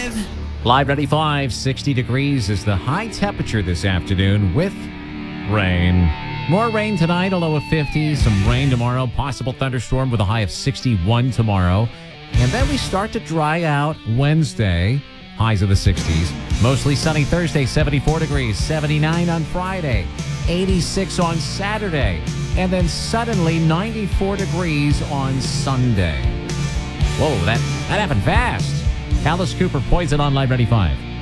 Live 95, 60 degrees is the high temperature this afternoon with rain. More rain tonight, a low of 50. Some rain tomorrow. Possible thunderstorm with a high of 61 tomorrow. And then we start to dry out Wednesday. Highs of the 60s. Mostly sunny Thursday, 74 degrees. 79 on Friday. 86 on Saturday. And then suddenly 94 degrees on Sunday. Whoa, that happened fast. Alice Cooper, Poison on Live 95.